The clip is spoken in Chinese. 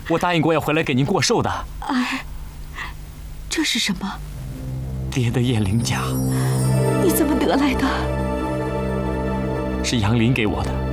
我答应过要回来给您过寿的。 哎，这是什么？ 爹的验灵甲。 你怎么得来的？ 是杨林给我的。